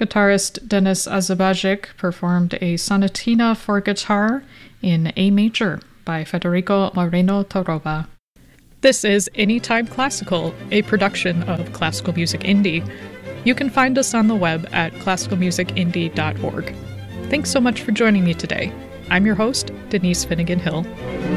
Guitarist Denis Azabajic performed a sonatina for guitar in A major by Federico Moreno Torroba. This is Anytime Classical, a production of Classical Music Indie. You can find us on the web at classicalmusicindie.org. Thanks so much for joining me today. I'm your host, Denise Finnegan Hill.